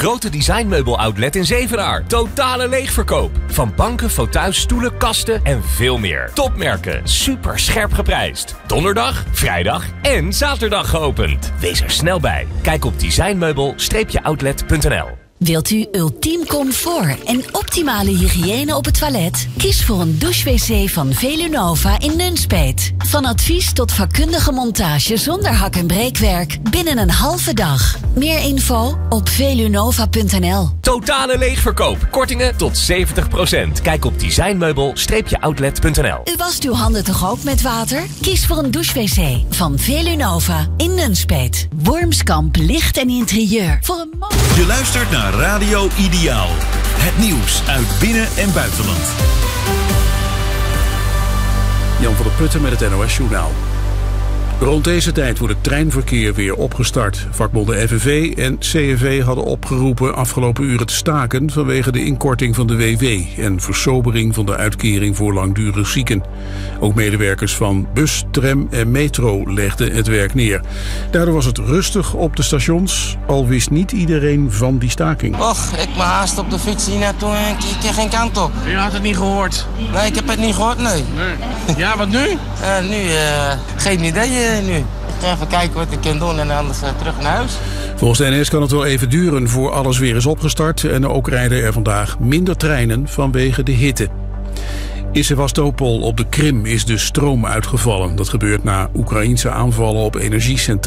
grote designmeubel-outlet in Zevenaar. Totale leegverkoop. Van banken, fauteuils, stoelen, kasten en veel meer. Topmerken, super scherp geprijsd. Donderdag, vrijdag en zaterdag geopend. Wees er snel bij. Kijk op designmeubel-outlet.nl. Wilt u ultiem comfort en optimale hygiëne op het toilet? Kies voor een douche-wc van Velunova in Nunspeet. Van advies tot vakkundige montage zonder hak- en breekwerk binnen een halve dag. Meer info op velunova.nl. Totale leegverkoop. Kortingen tot 70%. Kijk op designmeubel-outlet.nl. U wast uw handen toch ook met water? Kies voor een douche-wc van Velunova in Nunspeet. Wormskamp licht en interieur. Voor een Je luistert naar Radio Ideaal. Het nieuws uit binnen- en buitenland. Jan van der Putten met het NOS-journaal. Rond deze tijd wordt het treinverkeer weer opgestart. Vakbonden FNV en CNV hadden opgeroepen afgelopen uren te staken vanwege de inkorting van de WW en versobering van de uitkering voor langdurig zieken. Ook medewerkers van bus, tram en metro legden het werk neer. Daardoor was het rustig op de stations, al wist niet iedereen van die staking. Och, ik me haast op de fiets hier naartoe en ik keer geen kant op. Je had het niet gehoord? Nee, ik heb het niet gehoord, nee. Ja, wat nu? Geen idee nu. Ik ga even kijken wat ik kan doen en anders terug naar huis. Volgens de NS kan het wel even duren voor alles weer is opgestart. En ook rijden er vandaag minder treinen vanwege de hitte. In Sevastopol op de Krim is de stroom uitgevallen. Dat gebeurt na Oekraïense aanvallen op energiecentrales.